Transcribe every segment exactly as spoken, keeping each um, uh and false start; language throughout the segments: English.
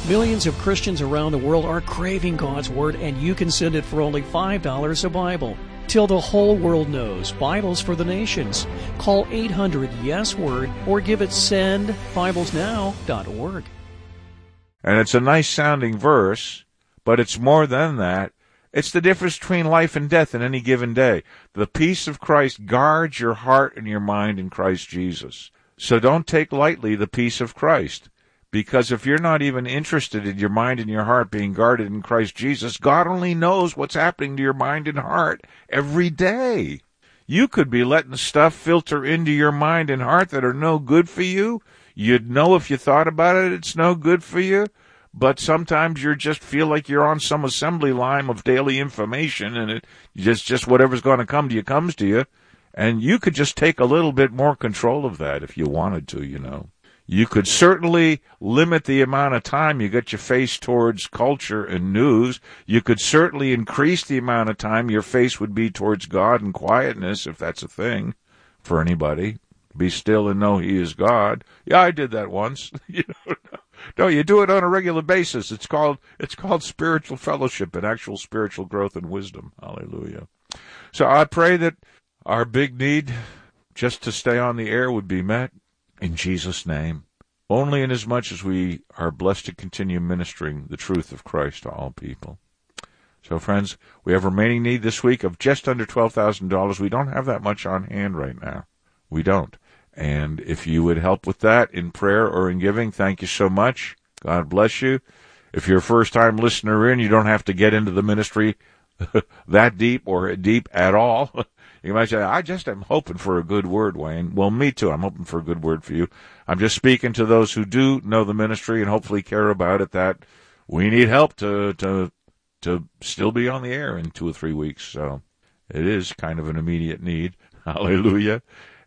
Millions of Christians around the world are craving God's Word, and you can send it for only five dollars a Bible. Till the whole world knows, Bibles for the Nations. Call eight hundred yes word or give it send bibles now dot org. And it's a nice sounding verse, but it's more than that. It's the difference between life and death in any given day. The peace of Christ guards your heart and your mind in Christ Jesus. So don't take lightly the peace of Christ. Because if you're not even interested in your mind and your heart being guarded in Christ Jesus, God only knows what's happening to your mind and heart every day. You could be letting stuff filter into your mind and heart that are no good for you. You'd know if you thought about it, it's no good for you. But sometimes you just feel like you're on some assembly line of daily information, and it just, just whatever's going to come to you comes to you. And you could just take a little bit more control of that if you wanted to, you know. You could certainly limit the amount of time you get your face towards culture and news. You could certainly increase the amount of time your face would be towards God and quietness, if that's a thing for anybody. Be still and know He is God. Yeah, I did that once. you know, no, you do it on a regular basis. It's called it's called spiritual fellowship and actual spiritual growth and wisdom. Hallelujah. So I pray that our big need just to stay on the air would be met. In Jesus' name, only inasmuch as we are blessed to continue ministering the truth of Christ to all people. So, friends, we have remaining need this week of just under twelve thousand dollars. We don't have that much on hand right now. We don't. And if you would help with that in prayer or in giving, thank you so much. God bless you. If you're a first-time listener in, you don't have to get into the ministry that deep or deep at all. You might say, I just am hoping for a good word, Wayne. Well, me too. I'm hoping for a good word for you. I'm just speaking to those who do know the ministry and hopefully care about it, that we need help to to to still be on the air in two or three weeks. So it is kind of an immediate need. Hallelujah.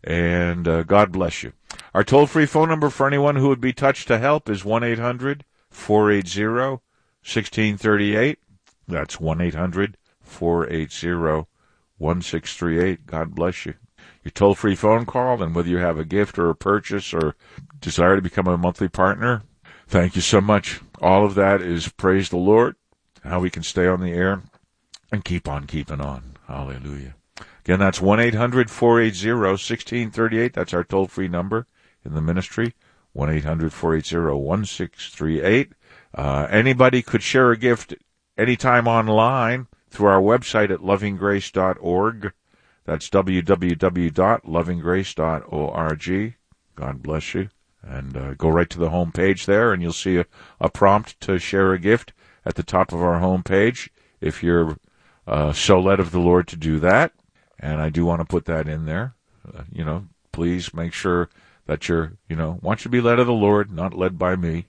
And uh, God bless you. Our toll-free phone number for anyone who would be touched to help is one eight hundred four eight zero one six three eight. That's one eight hundred four eight zero one six three eight. God bless you. Your toll-free phone call, and whether you have a gift or a purchase or desire to become a monthly partner, thank you so much. All of that is praise the Lord, how we can stay on the air and keep on keeping on. Hallelujah. Again, that's one eight hundred four eight zero one six three eight. That's our toll-free number in the ministry, one eight hundred four eight zero one six three eight. Uh, anybody could share a gift anytime online through our website at loving grace dot org. That's w w w dot loving grace dot org. God bless you. And uh, go right to the home page there, and you'll see a, a prompt to share a gift at the top of our home page if you're uh, so led of the Lord to do that. And I do want to put that in there. Uh, you know, please make sure that you're, you know, want you to be led of the Lord, not led by me.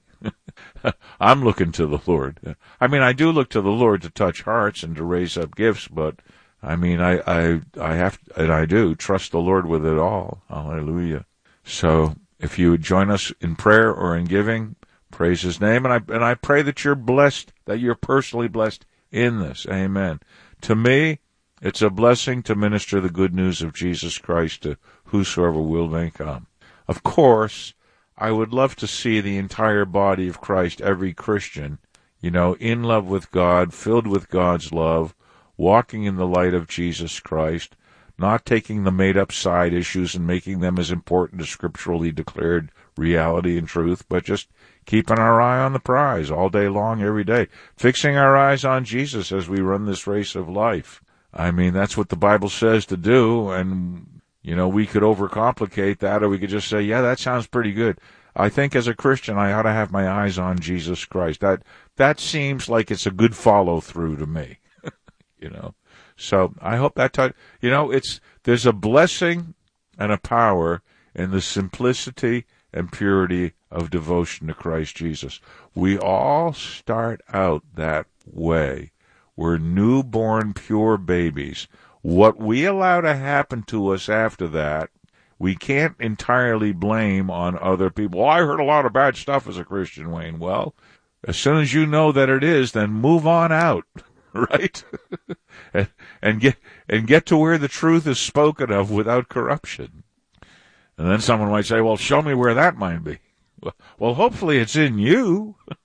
I'm looking to the Lord. I mean, I do look to the Lord to touch hearts and to raise up gifts, but I mean, I, I, I have, and I do trust the Lord with it all. Hallelujah. So if you would join us in prayer or in giving, praise His name. And I, and I pray that you're blessed, that you're personally blessed in this. Amen. To me, it's a blessing to minister the good news of Jesus Christ to whosoever will may come. Of course, I would love to see the entire body of Christ, every Christian, you know, in love with God, filled with God's love, walking in the light of Jesus Christ, not taking the made-up side issues and making them as important as scripturally declared reality and truth, but just keeping our eye on the prize all day long, every day, fixing our eyes on Jesus as we run this race of life. I mean, that's what the Bible says to do, and, you know, we could overcomplicate that, or we could just say, yeah, that sounds pretty good. I think as a Christian, I ought to have my eyes on Jesus Christ. That that seems like it's a good follow-through to me, you know. So I hope that, t- you know, it's there's a blessing and a power in the simplicity and purity of devotion to Christ Jesus. We all start out that way. We're newborn, pure babies. What we allow to happen to us after that, we can't entirely blame on other people. Well, I heard a lot of bad stuff as a Christian, Wayne. Well, as soon as you know that it is, then move on out, right? and, and get and get to where the truth is spoken of without corruption. And then someone might say, well, show me where that might be. Well, hopefully it's in you.